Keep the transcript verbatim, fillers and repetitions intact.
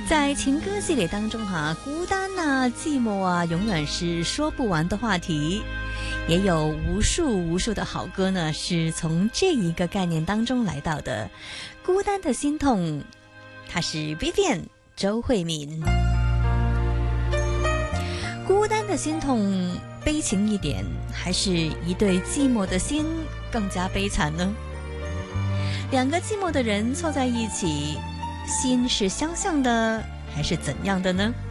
在情歌系列当中哈、啊，孤单啊、寂寞啊，永远是说不完的话题。也有无数无数的好歌呢，是从这一个概念当中来到的。孤单的心痛，它是 Vivian 周慧敏。孤单的心痛，悲情一点，还是一对寂寞的心更加悲惨呢？两个寂寞的人凑在一起，心是相像的，还是怎样的呢？